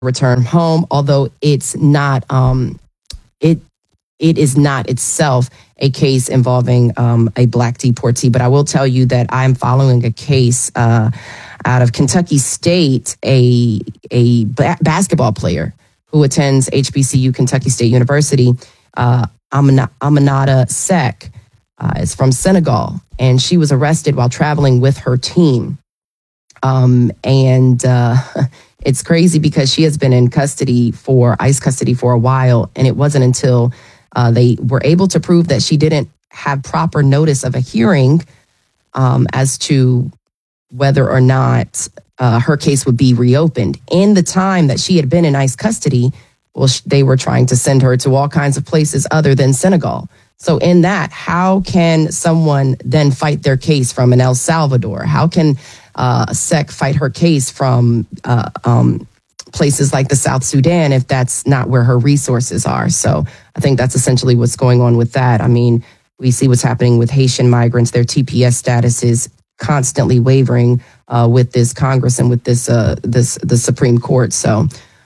return home, although it's not it is not itself a case involving a Black deportee. But I will tell you that I'm following a case out of Kentucky State, a basketball player who attends HBCU, Kentucky State University. Aminata Seck is from Senegal, and she was arrested while traveling with her team. It's crazy because she has been in ICE custody for a while, and it wasn't until they were able to prove that she didn't have proper notice of a hearing as to whether or not her case would be reopened. In the time that she had been in ICE custody, they were trying to send her to all kinds of places other than Senegal. So in that, how can someone then fight their case from an El Salvador? How can Seck fight her case from places like the South Sudan if that's not where her resources are? So I think that's essentially what's going on with that. I mean, we see what's happening with Haitian migrants. Their TPS status is constantly wavering with this Congress and with the Supreme Court. So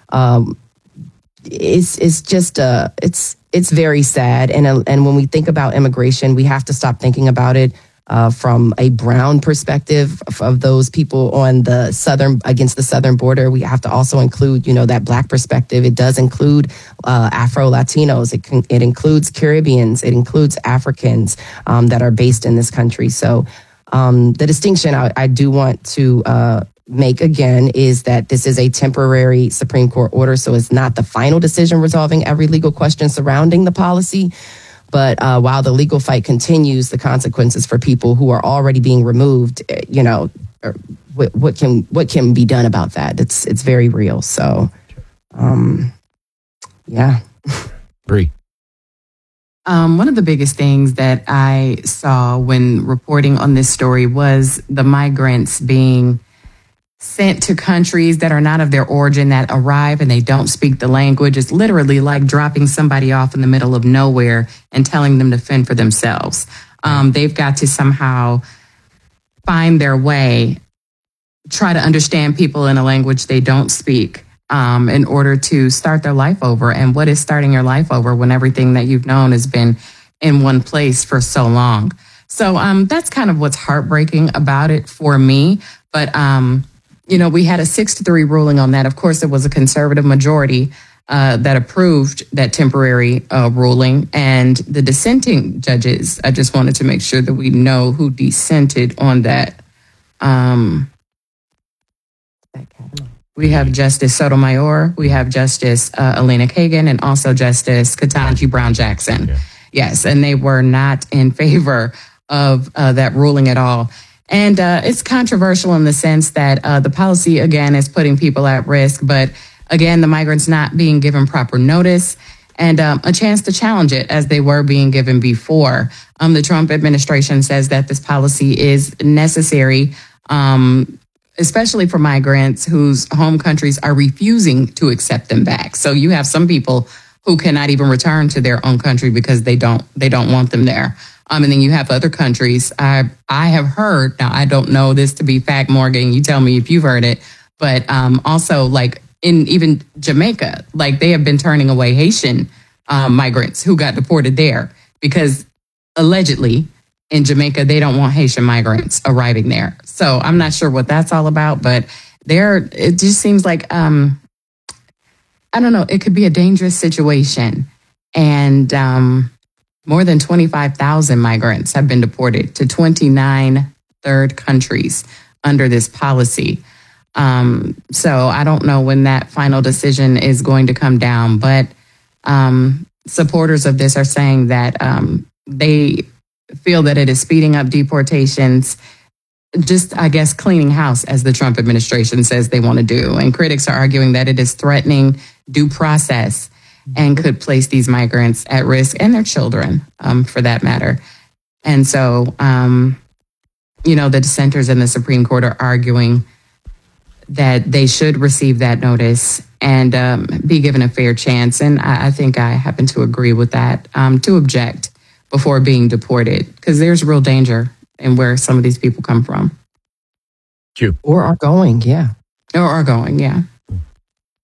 it's just it's very sad. And when we think about immigration, we have to stop thinking about it from a brown perspective of those people on the against the southern border. We have to also include, that Black perspective. It does include Afro-Latinos. It includes Caribbeans. It includes Africans that are based in this country. So the distinction I do want to make again is that this is a temporary Supreme Court order, so it's not the final decision resolving every legal question surrounding the policy. But while the legal fight continues, the consequences for people who are already being removed, what can be done about that? It's very real. So, yeah. Bree. One of the biggest things that I saw when reporting on this story was the migrants being sent to countries that are not of their origin, that arrive and they don't speak the language. It's literally like dropping somebody off in the middle of nowhere and telling them to fend for themselves. They've got to somehow find their way, try to understand people in a language they don't speak in order to start their life over. And what is starting your life over when everything that you've known has been in one place for so long? So that's kind of what's heartbreaking about it for me. But we had a 6-3 ruling on that. Of course, it was a conservative majority that approved that temporary ruling. And the dissenting judges, I just wanted to make sure that we know who dissented on that. We have Justice Sotomayor, we have Justice Elena Kagan, and also Justice Ketanji Brown Jackson. Yeah. Yes, and they were not in favor of that ruling at all. And it's controversial in the sense that the policy, again, is putting people at risk. But again, the migrants not being given proper notice and a chance to challenge it as they were being given before. The Trump administration says that this policy is necessary, especially for migrants whose home countries are refusing to accept them back. So you have some people who cannot even return to their own country because they don't want them there. And then you have other countries. I have heard, now I don't know this to be fact, Morgan, you tell me if you've heard it, but also like in even Jamaica, like they have been turning away Haitian migrants who got deported there because allegedly in Jamaica, they don't want Haitian migrants arriving there. So I'm not sure what that's all about, but it just seems like, I don't know, it could be a dangerous situation. And more than 25,000 migrants have been deported to 29 third countries under this policy. So I don't know when that final decision is going to come down, but supporters of this are saying that they feel that it is speeding up deportations, just, I guess, cleaning house, as the Trump administration says they want to do. And critics are arguing that it is threatening due process and could place these migrants at risk, and their children, for that matter. And so, the dissenters in the Supreme Court are arguing that they should receive that notice and be given a fair chance. And I think I happen to agree with that, to object before being deported, because there's real danger in where some of these people come from. Or are going, yeah. Or are going, yeah.